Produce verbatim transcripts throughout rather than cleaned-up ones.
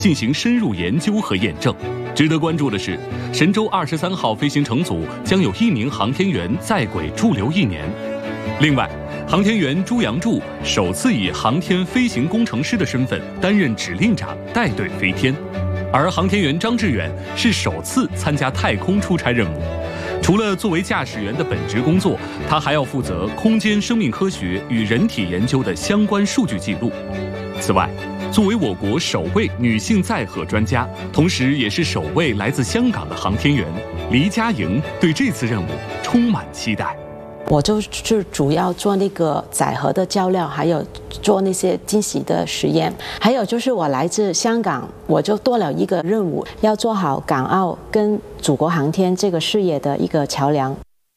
进行深入研究和验证。值得关注的是，神舟二十三号飞行乘组将有一名航天员在轨驻留一年。另外，航天员朱杨柱首次以航天飞行工程师的身份担任指令长，带队飞天。而航天员张志远是首次参加太空出差任务。除了作为驾驶员的本职工作，他还要负责空间生命科学与人体研究的相关数据记录。此外，作为我国首位女性载荷专家，同时也是首位来自香港的航天员黎佳莹，对这次任务充满期待。 我就是主要做那个载荷的较量，还有做那些惊喜的实验，还有就是我来自香港，我就多了一个任务，要做好港澳跟祖国航天这个事业的一个桥梁。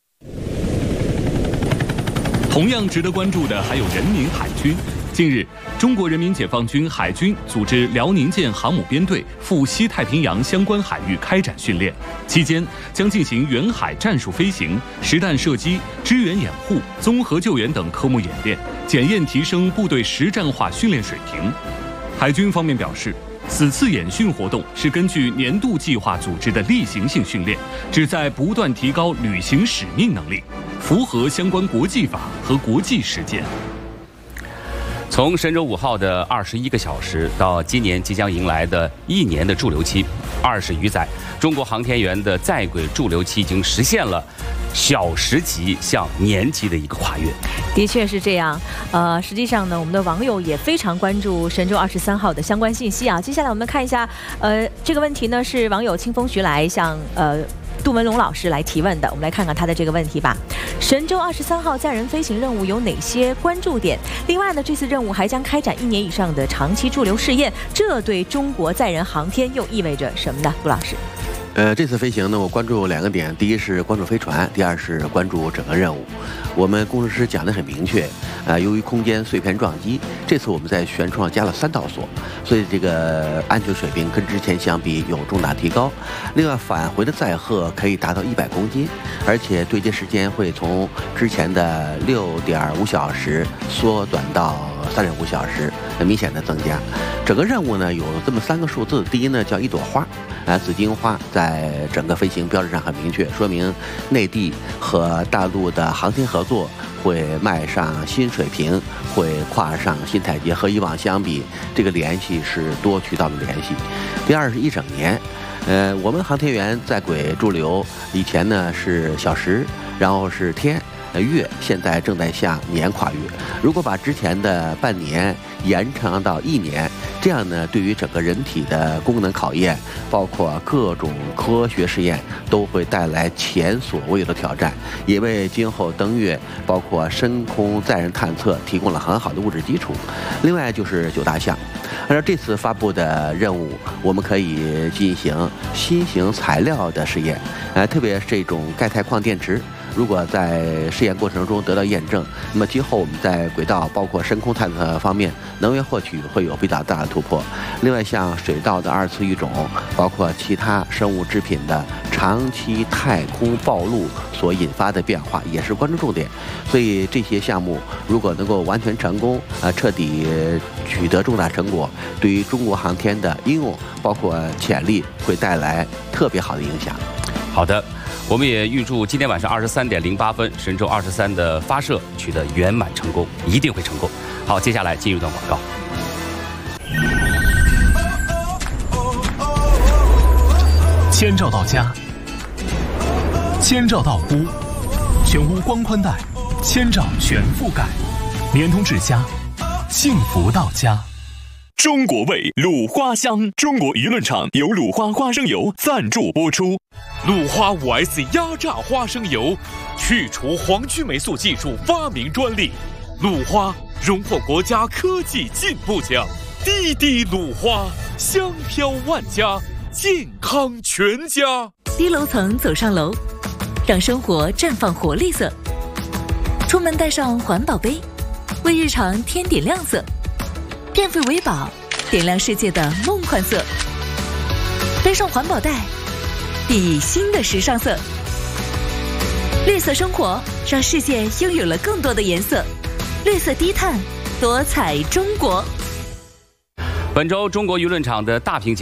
同样值得关注的还有人民海军。近日，中国人民解放军海军组织辽宁舰航母编队赴西太平洋相关海域开展训练，期间将进行远海战术飞行、实弹射击、支援掩护、综合救援等科目演练，检验提升部队实战化训练水平。海军方面表示，此次演训活动是根据年度计划组织的例行性训练，旨在不断提高履行使命能力，符合相关国际法和国际实践。 从神舟五号的二十一个小时到今年即将迎来的一年的驻留期，二十余载，中国航天员的在轨驻留期已经实现了小时级向年级的一个跨越。 的确是这样。呃，实际上呢，我们的网友也非常关注神舟二十三号的相关信息啊。接下来我们看一下，呃，这个问题呢是网友清风徐来向呃。杜文龙老师来提问的，我们来看看他的这个问题吧。神舟二十三号载人飞行任务有哪些关注点？另外呢，这次任务还将开展一年以上的长期驻留试验，这对中国载人航天又意味着什么呢？杜老师。 呃，这次飞行呢，我关注两个点，第一是关注飞船，第二是关注整个任务。我们工程师讲得很明确，呃，由于空间碎片撞击，这次我们在舷窗加了三道锁，所以这个安全水平跟之前相比有重大提高。另外，返回的载荷可以达到一百公斤，而且对接时间会从之前的六点五小时缩短到三点五小时，很明显的增加。整个任务呢有这么三个数字，第一呢叫一朵花，啊，紫荆花在整个飞行标志上很明确，说明内地和大陆的航天合作会迈上新水平，会跨上新台阶。和以往相比，这个联系是多渠道的联系。第二是一整年，呃，我们航天员在轨驻留以前呢是小时，然后是天。月现在正在向年跨越，如果把之前的半年延长到一年，这样呢，对于整个人体的功能考验，包括各种科学实验，都会带来前所未有的挑战，也为今后登月，包括深空载人探测提供了很好的物质基础。另外就是九大项，按照这次发布的任务，我们可以进行新型材料的实验，呃，特别是这种钙钛矿电池。如果在试验过程中得到验证，那么今后我们在轨道包括深空探测方面，能源获取会有比较大的突破。另外，像水稻的二次育种，包括其他生物制品的长期太空暴露所引发的变化，也是关注重点。所以这些项目如果能够完全成功，啊，彻底取得重大成果，对于中国航天的应用包括潜力，会带来特别好的影响。 好的。我们也预祝今天晚上二十三点零八分，神舟二十三的发射取得圆满成功，一定会成功。好，接下来进入一段广告。 千兆到家，千兆到屋，全屋光宽带，千兆全覆盖，联通至家，幸福到家。 中国味鲁花香，中国舆论场由鲁花花生油赞助播出。鲁花 五 S 压榨花生油，去除黄曲霉素技术发明专利。鲁花荣获国家科技进步奖。滴滴鲁花，香飘万家，健康全家。 低楼层走上楼，让生活绽放活力色。出门带上环保杯，为日常添点亮色。变废为宝，点亮世界的梦幻色。背上环保袋，熠熠新的时尚色。绿色生活，让世界拥有了更多的颜色。绿色低碳，多彩中国。 本周中国舆论场的大屏节